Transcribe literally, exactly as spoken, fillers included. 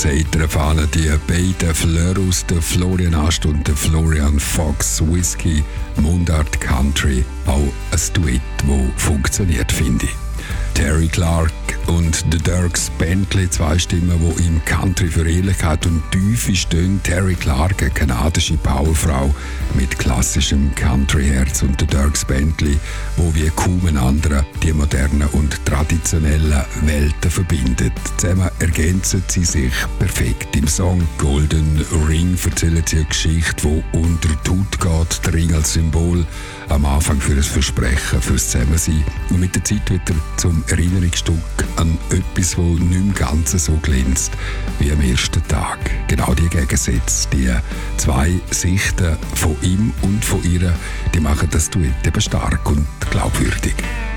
Charts-Hater erfahren die beiden Fleurs, der Florian Ast und der Florian Fox, Whiskey, Mundart Country, auch ein Duett, das funktioniert, finde ich. Terry Clark und The Dierks Bentley, zwei Stimmen, die im Country für Ehrlichkeit und Tiefe stehen. Terry Clark, eine kanadische Powerfrau mit klassischem Country-Herz, und The Dierks Bentley, wo wie kaum ein anderer die modernen und traditionellen Welten verbindet. Zusammen ergänzen sie sich perfekt. Im Song Golden Ring erzählen sie eine Geschichte, die unter die Haut geht, der Ring als Symbol am Anfang für ein Versprechen, fürs Zusammensein, und mit der Zeit wird er zum Erinnerungsstück an etwas, das nicht im Ganzen so glänzt wie am ersten Tag. Genau die Gegensätze, die zwei Sichten von ihm und von ihr, die machen das Duett eben stark und glaubwürdig.